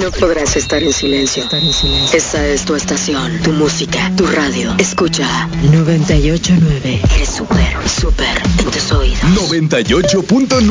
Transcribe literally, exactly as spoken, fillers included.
No podrás estar en silencio. Esa es tu estación, tu música, tu radio. Escucha noventa y ocho punto nueve. Eres súper, súper en tus oídos. noventa y ocho punto nueve